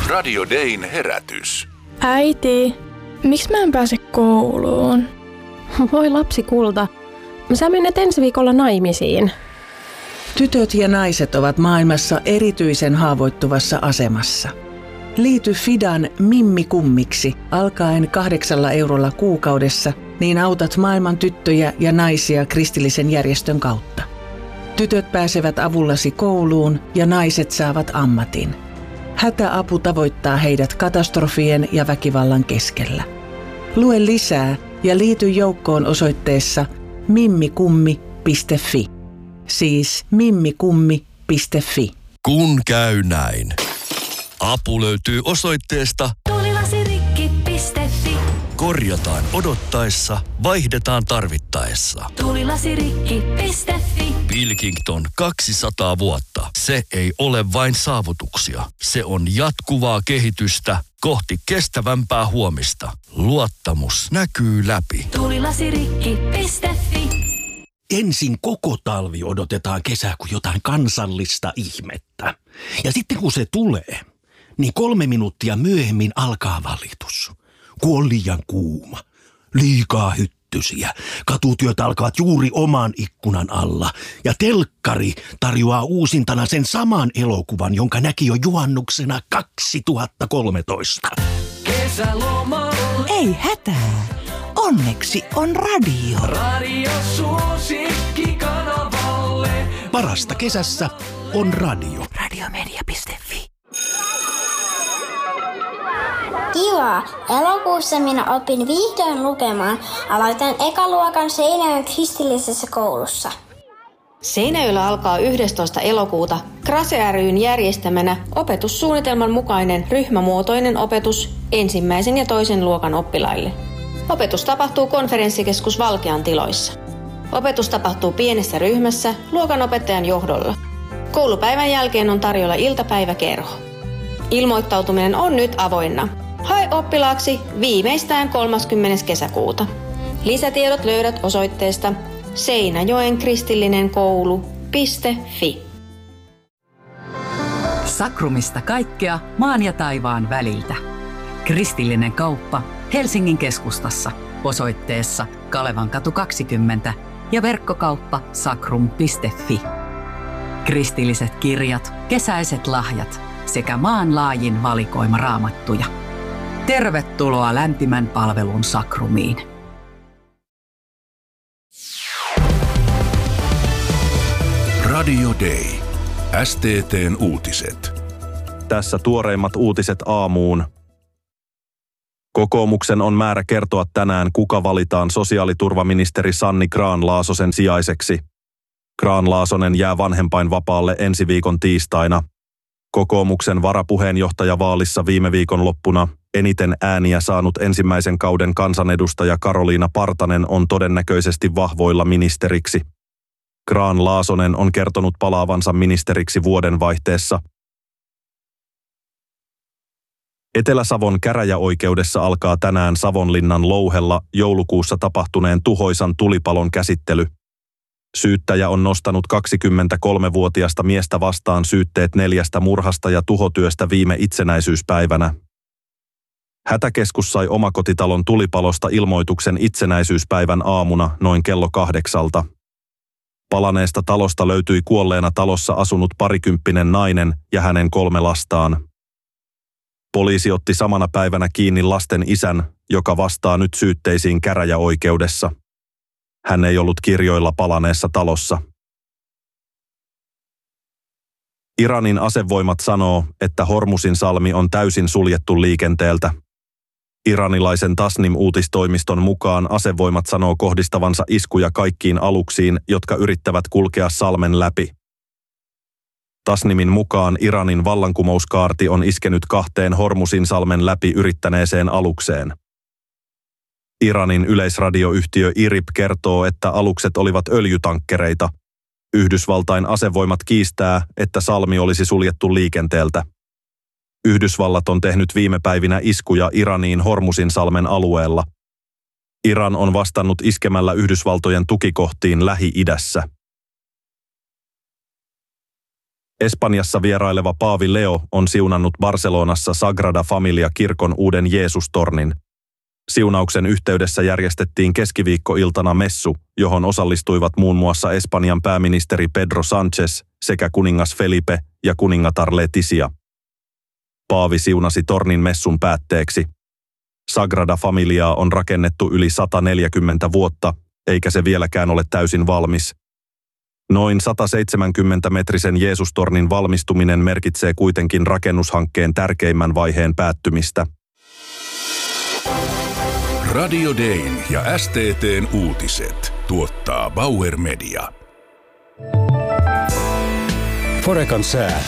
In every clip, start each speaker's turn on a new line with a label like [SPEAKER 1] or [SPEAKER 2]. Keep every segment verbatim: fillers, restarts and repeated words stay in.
[SPEAKER 1] Radio Dayn herätys.
[SPEAKER 2] Äiti, miksi mä en pääse kouluun?
[SPEAKER 3] Voi lapsi kulta, sä menet ensi viikolla naimisiin.
[SPEAKER 4] Tytöt ja naiset ovat maailmassa erityisen haavoittuvassa asemassa. Liity Fidan Mimmi Kummiksi alkaen kahdeksalla eurolla kuukaudessa, niin autat maailman tyttöjä ja naisia kristillisen järjestön kautta. Tytöt pääsevät avullasi kouluun ja naiset saavat ammatin. Hätäapu tavoittaa heidät katastrofien ja väkivallan keskellä. Lue lisää ja liity joukkoon osoitteessa mimmikummi piste fi. Siis mimmikummi piste fi.
[SPEAKER 5] Kun käy näin. Apu löytyy osoitteesta
[SPEAKER 6] tulilasirikki piste fi.
[SPEAKER 5] Korjataan odottaessa, vaihdetaan tarvittaessa.
[SPEAKER 6] tulilasirikki piste fi.
[SPEAKER 5] Pilkington kaksisataa vuotta. Se ei ole vain saavutuksia. Se on jatkuvaa kehitystä kohti kestävämpää huomista. Luottamus näkyy läpi.
[SPEAKER 6] tulilasirikki piste fi.
[SPEAKER 7] Ensin koko talvi odotetaan kesää kuin jotain kansallista ihmettä. Ja sitten kun se tulee, niin kolme minuuttia myöhemmin alkaa valitus. Kun on liian kuuma, liikaa hyttysiä, katutyöt alkavat juuri oman ikkunan alla. Ja telkkari tarjoaa uusintana sen saman elokuvan, jonka näki jo juhannuksena kaksituhattakolmetoista.
[SPEAKER 6] Kesäloma.
[SPEAKER 8] Ei hätää. Onneksi on radio.
[SPEAKER 6] Radio suosikki kanavalle.
[SPEAKER 7] Parasta kesässä on radio.
[SPEAKER 8] radiomedia piste fi.
[SPEAKER 9] Kiva! Elokuussa minä opin vihdoin lukemaan. Aloitan ekaluokan Seinäjoen kristillisessä koulussa.
[SPEAKER 10] Seinäjoella alkaa yhdestoista elokuuta Krase ry:n järjestämänä opetussuunnitelman mukainen ryhmämuotoinen opetus ensimmäisen ja toisen luokan oppilaille. Opetus tapahtuu konferenssikeskus Valkean tiloissa. Opetus tapahtuu pienessä ryhmässä luokanopettajan johdolla. Koulupäivän jälkeen on tarjolla iltapäiväkerho. Ilmoittautuminen on nyt avoinna. Hae oppilaaksi viimeistään kolmaskymmenes kesäkuuta. Lisätiedot löydät osoitteesta seinäjoen kristillinen koulu piste fi.
[SPEAKER 11] Sakrumista kaikkea maan ja taivaan väliltä. Kristillinen kauppa Helsingin keskustassa osoitteessa Kalevankatu kaksikymmentä ja verkkokauppa sakrum piste fi. Kristilliset kirjat, kesäiset lahjat sekä maanlaajin valikoima raamattuja. Tervetuloa lämpimän palvelun Sakrumiin.
[SPEAKER 1] Radio Day. S T T:n uutiset.
[SPEAKER 12] Tässä tuoreimmat uutiset aamuun. Kokoomuksen on määrä kertoa tänään, kuka valitaan sosiaaliturvaministeri Sanni Grahn-Laasosen sijaiseksi. Grahn-Laasonen jää vanhempainvapaalle ensi viikon tiistaina. Kokoomuksen varapuheenjohtajavaalissa viime viikon loppuna eniten ääniä saanut ensimmäisen kauden kansanedustaja Karoliina Partanen on todennäköisesti vahvoilla ministeriksi. Grahn-Laasonen on kertonut palaavansa ministeriksi vuodenvaihteessa. Etelä-Savon käräjäoikeudessa alkaa tänään Savonlinnan Louhella joulukuussa tapahtuneen tuhoisan tulipalon käsittely. Syyttäjä on nostanut kaksikymmentäkolmevuotiasta miestä vastaan syytteet neljästä murhasta ja tuhotyöstä viime itsenäisyyspäivänä. Hätäkeskus sai omakotitalon tulipalosta ilmoituksen itsenäisyyspäivän aamuna noin kello kahdeksalta. Palaneesta talosta löytyi kuolleena talossa asunut parikymppinen nainen ja hänen kolme lastaan. Poliisi otti samana päivänä kiinni lasten isän, joka vastaa nyt syytteisiin käräjäoikeudessa. Hän ei ollut kirjoilla palaneessa talossa. Iranin asevoimat sanoo, että Hormusin salmi on täysin suljettu liikenteeltä. Iranilaisen Tasnim-uutistoimiston mukaan asevoimat sanoo kohdistavansa iskuja kaikkiin aluksiin, jotka yrittävät kulkea salmen läpi. Tasnimin mukaan Iranin vallankumouskaarti on iskenyt kahteen Hormusin salmen läpi yrittäneeseen alukseen. Iranin yleisradioyhtiö I R I B kertoo, että alukset olivat öljytankkereita. Yhdysvaltain asevoimat kiistää, että salmi olisi suljettu liikenteeltä. Yhdysvallat on tehnyt viime päivinä iskuja Iraniin Hormusin salmen alueella. Iran on vastannut iskemällä Yhdysvaltojen tukikohtiin Lähi-idässä. Espanjassa vieraileva paavi Leo on siunannut Barcelonassa Sagrada Familia-kirkon uuden Jeesustornin. Siunauksen yhteydessä järjestettiin keskiviikkoiltana messu, johon osallistuivat muun muassa Espanjan pääministeri Pedro Sánchez sekä kuningas Felipe ja kuningatar Letizia. Paavi siunasi tornin messun päätteeksi. Sagrada Familiaa on rakennettu yli sata neljäkymmentä vuotta, eikä se vieläkään ole täysin valmis. Noin sataseitsemänkymmentä-metrisen Jeesustornin valmistuminen merkitsee kuitenkin rakennushankkeen tärkeimmän vaiheen päättymistä.
[SPEAKER 1] Radio Dayn ja S T T:n uutiset tuottaa Bauer Media.
[SPEAKER 13] Forecan sää.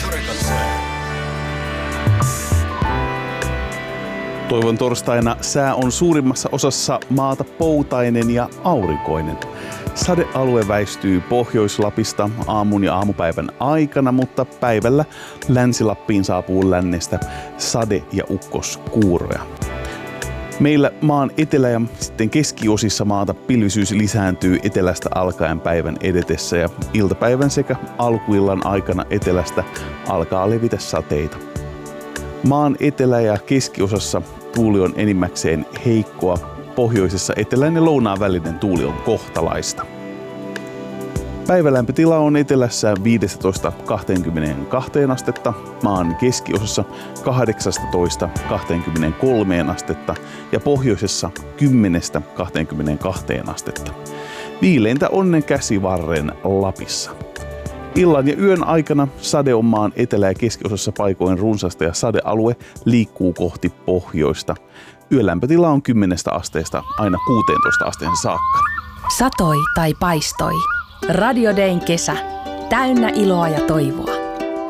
[SPEAKER 14] Toivon torstaina sää on suurimmassa osassa maata poutainen ja aurinkoinen. Sadealue väistyy Pohjois-Lapista aamun ja aamupäivän aikana, mutta päivällä Länsi-Lappiin saapuu lännestä sade- ja ukkoskuuroja. Meillä maan etelä- ja sitten keskiosissa maata pilvisyys lisääntyy etelästä alkaen päivän edetessä ja iltapäivän sekä alkuillan aikana etelästä alkaa levitä sateita. Maan etelä- ja keskiosassa tuuli on enimmäkseen heikkoa, pohjoisessa etelän ja lounaan välinen tuuli on kohtalaista. Päivälämpötila on etelässä viisitoista kaksikymmentäkaksi astetta, maan keskiosassa kahdeksantoista kaksikymmentäkolme astetta ja pohjoisessa kymmenestä kaksikymmentäkaksi astetta. Viileintä onnen käsivarren Lapissa. Illan ja yön aikana sade on maan etelä- ja keskiosassa paikoin runsasta ja sadealue liikkuu kohti pohjoista. Yölämpötila on kymmenestä asteesta aina kuuteentoista asteen saakka.
[SPEAKER 15] Satoi tai paistoi. Radio Dayn kesä. Täynnä iloa ja toivoa.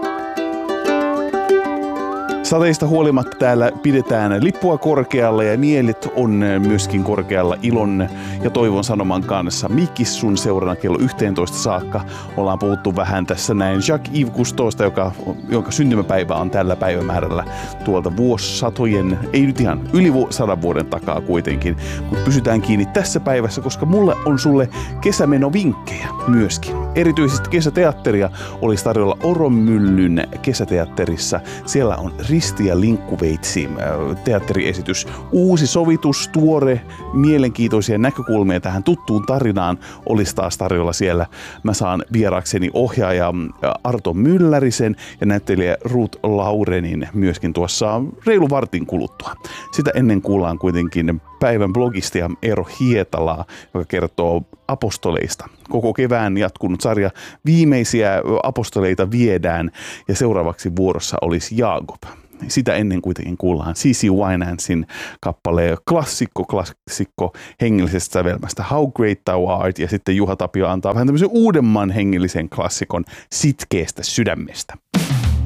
[SPEAKER 14] Sateista huolimatta täällä pidetään lippua korkealla ja mielet on myöskin korkealla ilon ja toivon sanoman kanssa. Mikissun seurana kello yhteentoista saakka ollaan puhuttu vähän tässä näin Jacques-Yves Cousteausta, joka, jonka syntymäpäivä on tällä päivämäärällä tuolta vuosisatojen, ei nyt ihan yli sadan vuoden takaa kuitenkin, mutta pysytään kiinni tässä päivässä, koska mulle on sulle kesämenovinkkejä myöskin. Erityisesti kesäteatteria olisi tarjolla Oromyllyn kesäteatterissa. Siellä on Risti ja Linkkuveitsi teatteriesitys. Uusi sovitus, tuore, mielenkiintoisia näkökulmia tähän tuttuun tarinaan olisi taas tarjolla siellä. Mä saan vierakseni ohjaaja Arto Myllärisen ja näyttelijä Ruth Laurenin myöskin tuossa reilu vartin kuluttua. Sitä ennen kuullaan kuitenkin päivän blogistia Eero Hietalaa, joka kertoo apostoleista. Koko kevään jatkunut sarja viimeisiä apostoleita viedään ja seuraavaksi vuorossa olisi Jaakob. Sitä ennen kuitenkin kuullaan C C Winancein kappale klassikko, klassikko hengellisestä sävelmästä How Great Thou Art, ja sitten Juha Tapio antaa vähän tämmöisen uudemman hengellisen klassikon Sitkeästä sydämestä.